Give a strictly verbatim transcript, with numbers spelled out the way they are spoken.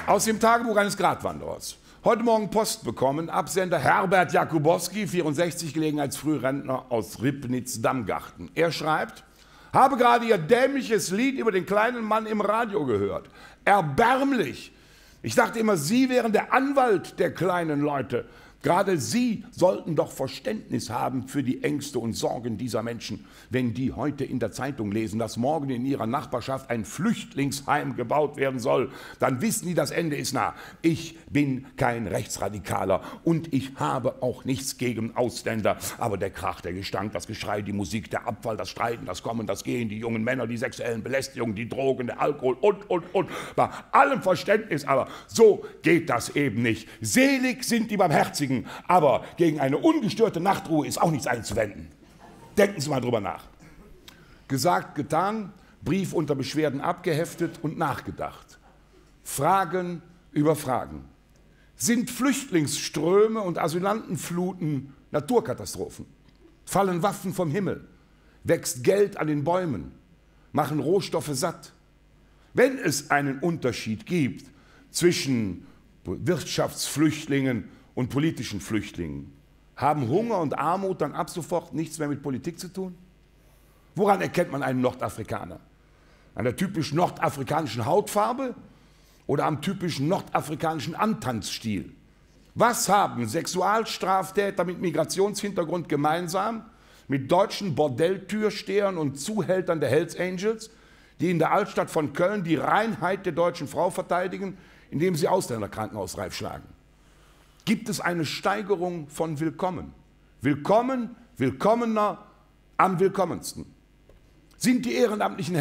Aus dem Tagebuch eines Gratwanderers. Heute Morgen Post bekommen, Absender Herbert Jakubowski, vierundsechzig, Gelegenheitsfrührentner aus Ribnitz-Damgarten. Er schreibt: Habe gerade Ihr dämliches Lied über den kleinen Mann im Radio gehört. Erbärmlich! Ich dachte immer, Sie wären der Anwalt der kleinen Leute. Gerade Sie sollten doch Verständnis haben für die Ängste und Sorgen dieser Menschen. Wenn die heute in der Zeitung lesen, dass morgen in ihrer Nachbarschaft ein Flüchtlingsheim gebaut werden soll, dann wissen die, das Ende ist nah. Ich bin kein Rechtsradikaler und ich habe auch nichts gegen Ausländer. Aber der Krach, der Gestank, das Geschrei, die Musik, der Abfall, das Streiten, das Kommen, das Gehen, die jungen Männer, die sexuellen Belästigungen, die Drogen, der Alkohol und, und, und. Bei allem Verständnis aber, so geht das eben nicht. Selig sind die Barmherzigen. Aber gegen eine ungestörte Nachtruhe ist auch nichts einzuwenden. Denken Sie mal drüber nach. Gesagt, getan, Brief unter Beschwerden abgeheftet und nachgedacht. Fragen über Fragen. Sind Flüchtlingsströme und Asylantenfluten Naturkatastrophen? Fallen Waffen vom Himmel? Wächst Geld an den Bäumen? Machen Rohstoffe satt? Wenn es einen Unterschied gibt zwischen Wirtschaftsflüchtlingen und politischen Flüchtlingen, haben Hunger und Armut dann ab sofort nichts mehr mit Politik zu tun? Woran erkennt man einen Nordafrikaner? An der typisch nordafrikanischen Hautfarbe oder am typischen nordafrikanischen Antanzstil? Was haben Sexualstraftäter mit Migrationshintergrund gemeinsam mit deutschen Bordelltürstehern und Zuhältern der Hells Angels, die in der Altstadt von Köln die Reinheit der deutschen Frau verteidigen, indem sie Ausländerkrankenhausreif schlagen? Gibt es eine Steigerung von Willkommen? Willkommen, willkommener, am willkommensten. Sind die ehrenamtlichen